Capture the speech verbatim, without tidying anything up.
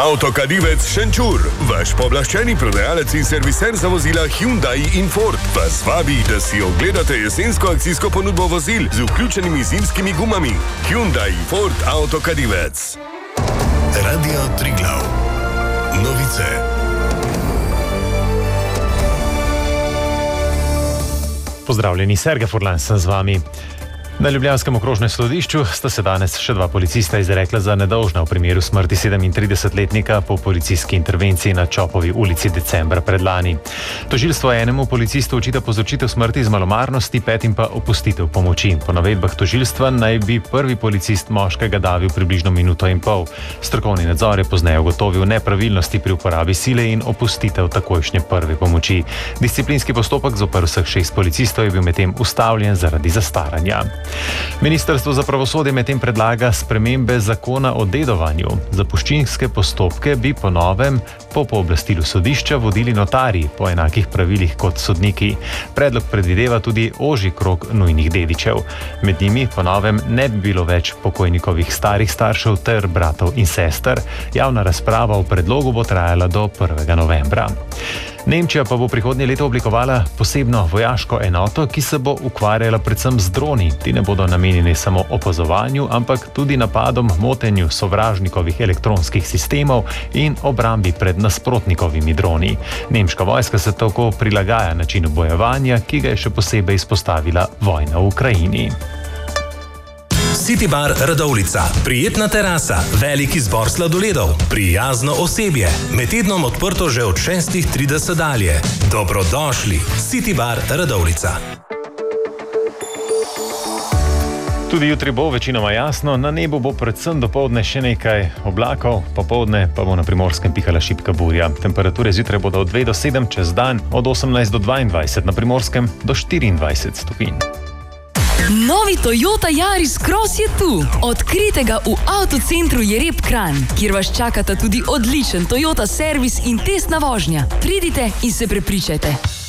Avtokadivec Šenčur, vaš pooblaščeni prodajalec in serviser za vozila Hyundai in Ford, vas vabi, da si ogledate jesensko akcijsko ponudbo vozil z vključenimi zimskimi gumami. Hyundai, Ford, Avtokadivec. Radio Triglav. Novice. Pozdravljeni, Sergej Furlan sem z vami. Na ljubljanskem okrožnem sodišču sta se danes še dva policista izrekla za nedolžna v primeru smrti sedemintridesetletnika po policijski intervenciji na Čopovi ulici decembra predlani. Tožilstvo enemu policistu očita povzročitev smrti iz malomarnosti, petim pa opustitev pomoči. Po navedbah tožilstva naj bi prvi policist moškega davil približno minuto in pol. Strokovni nadzor je pozneje ugotovil nepravilnosti pri uporabi sile in opustitev takojšnje prve pomoči. Disciplinski postopek zoper vseh šest policistov je bil medtem ustavljen zaradi zastaranja. Ministrstvo za pravosodje medtem predlaga spremembe zakona o dedovanju. Zapuščinske postopke bi po novem po pooblastilu sodišča vodili notarji po enakih pravilih kot sodniki. Predlog predvideva tudi ožji krog nujnih dedičev. Med njimi po novem ne bi bilo več pokojnikovih starih staršev ter bratov in sester. Javna razprava o predlogu bo trajala do prvega novembra. Nemčija pa bo prihodnje leto oblikovala posebno vojaško enoto, ki se bo ukvarjala predvsem z droni. Ti ne bodo namenjeni samo opazovanju, ampak tudi napadom, motenju sovražnikovih elektronskih sistemov in obrambi pred nasprotnikovimi droni. Nemška vojska se tako prilagaja načinu bojevanja, ki ga je še posebej izpostavila vojna v Ukrajini. City Bar Radovljica. Prijetna terasa, velik izbor sladoledov, prijazno osebje. Med tednom odprto že od šestih trideset dalje. Dobrodošli. City Bar Radovljica. Tudi jutri bo večinoma jasno, na nebu bo predvsem dopoldne še nekaj oblakov, popoldne pa bo na Primorskem pihala šibka burja. Temperature zjutraj bodo od dve do sedem, čez dan od osemnajst do dvaindvajset, na Primorskem do štiriindvajset stopinj. Novi Toyota Yaris Cross je tu. Odkrijte ga v avtocentru Jereb Kranj, kjer vas čakata tudi odličen Toyota servis in testna vožnja. Pridite in se prepričajte.